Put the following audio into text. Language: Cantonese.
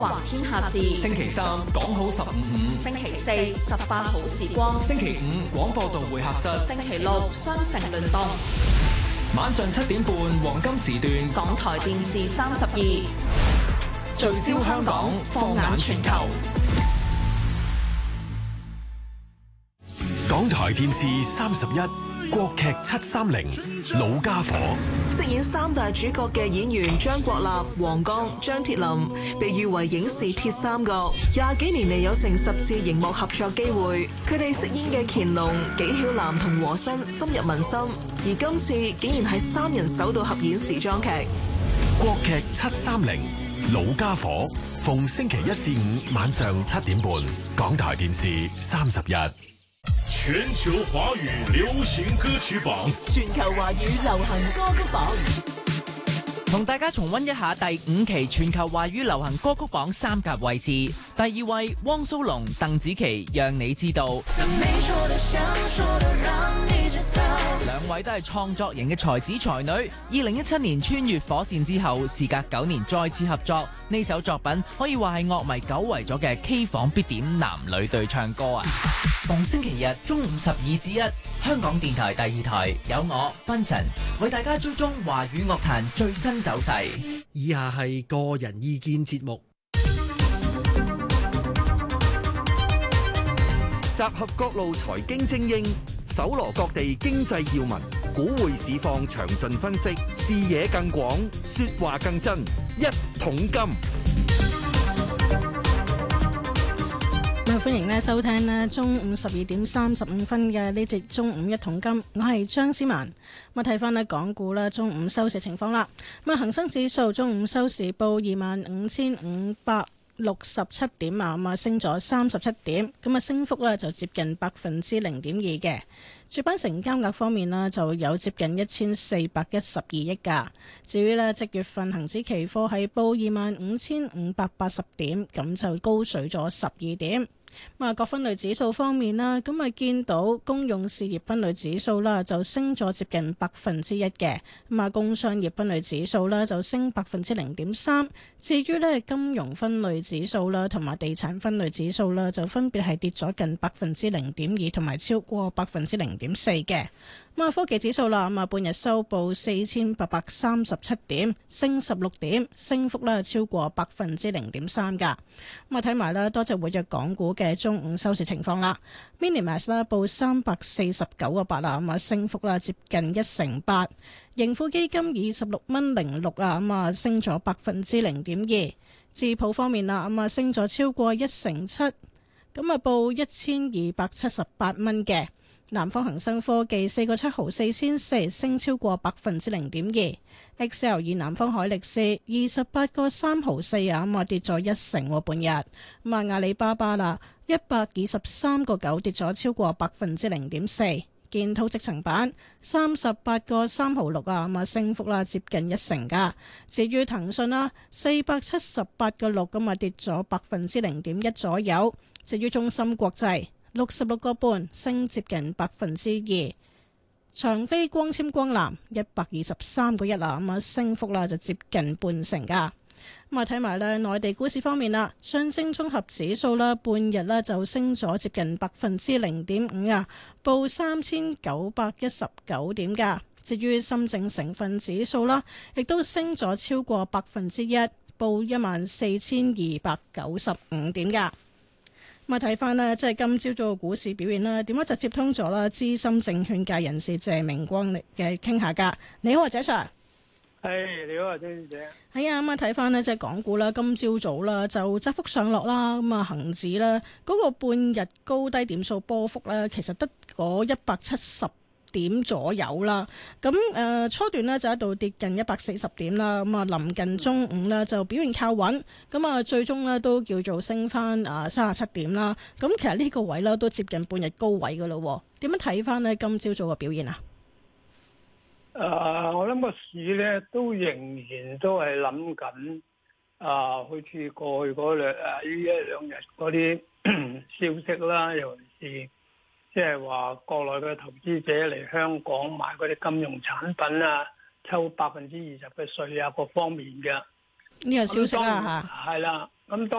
環天下事， 星期三講好15/5， 星期四18好時光， 星期五廣播道會客室， 星期六雙城聯動。 晚上7點半黃金時段， 港台電視32， 聚焦香港，放眼全球。 港台電視31國劇730老家伙， 飾演三大主角嘅演員張國立、黃剛、張鐵林，被譽為影視鐵三角，20幾年嚟有成10次熒幕合作機會。佢哋飾演嘅乾隆、紀曉嵐同和珅深入民心，而今次竟然係3人首度合演時裝劇。 國劇730老家伙，逢星期1至5晚上7點半，港台電視31。 全球華語流行歌曲榜， 全球華語流行歌曲榜， 同大家重溫一下第5期全球華語流行歌曲榜3甲位置。第2位汪蘇泷、鄧紫棋，讓你知道。兩位都係創作型嘅才子才女。2017年穿越火線之後，事隔9年再次合作，呢首作品可以話係樂迷久違咗嘅 K 房必點男女對唱歌啊！逢星期日中午12至1，香港電台第2台有我賓晨為大家追蹤華語樂壇最新走勢。 以下係個人意見節目， 集合各路財經精英，搜羅各地經濟要聞，股匯市況詳盡分析，視野更廣，說話更真，一桶金。 歡迎收聽中午12點35分嘅呢節中午一桶金，我係張思文。睇翻港股啦，中午收市情況啦。恒生指數中午收市報25,567點啊，升咗37點，咁升幅咧就接近0.2%嘅。主板成交額方面呢，就有接近1412億㗎。至於呢，即月份恒指期貨係報25,580點，咁就高水咗12點。各分類指數方面啦，咁見到公用事業分類指數啦，就升咗接近1%嘅。工商業分類指數啦，就升0.3%。至於呢，金融分類指數啦，同埋地產分類指數啦，就分別係跌咗近0.2%同埋超過0.4%嘅。科技指數啦，半日收報4837點，升16點，升幅咧超過0.3%噶。睇埋啦，多隻活躍港股嘅中午收市情況啦。Minimax 啦報349.8啊，升幅啦接近1成8。盈富基金26.06啊，升咗0.2%。智普方面啦，升咗超過1成7，報1278蚊嘅。南方恒生科技4個7毫4仙4，升超過0.2%。XL 以南方海力士28個3毫4啊，跌咗1成半日。阿里巴巴啦123個9，跌咗超過0.4%。建滔積層板38個3毫6啊，升幅啦接近1成噶。至於騰訊啦478個6，跌咗0.1%左右。至於中芯國際66個半，升接近2%。長飛光纖光纜123個1啊，升幅啦就接近半成噶。睇埋咧內地股市方面啦，上證綜合指數啦半日咧就升咗接近0.5%啊，報3919點噶。至於深證成分指數啦，亦都升咗超過1%，報14,295點噶。睇翻呢，即係今朝早嘅股市表現啦。點解就接通咗啦？資深證券界人士謝明光嚟嘅傾下㗎。你好啊，謝 Sir。 你好啊，張小姐。 係啊，睇翻呢，即係港股啦，今朝早啦就窄幅上落啦。恒指呢嗰個半日高低點數波幅呢，其實得嗰170點左右啦，咁初段呢就一度跌近140點啦，臨近中午呢就表現靠穩，咁最終呢都叫做升翻37點啦，咁其實呢個位呢都接近半日高位噶咯，點樣睇翻呢今朝早嘅表現啊？ 我諗個市呢都仍然都係諗緊，好似過去嗰呢一兩日嗰啲消息啦，尤其是即係話國內嘅投資者嚟香港買嗰啲金融產品啊，抽20%嘅稅啊，各方面嘅。 呢個消息啦嚇。 係啦，咁當